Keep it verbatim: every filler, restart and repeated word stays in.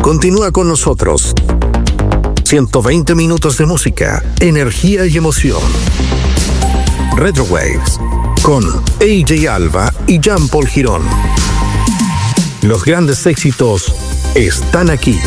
Continúa con nosotros. ciento veinte minutos de música, energía y emoción. Retro Waves con A J Alba y Jean Paul Girón. Los grandes éxitos están aquí.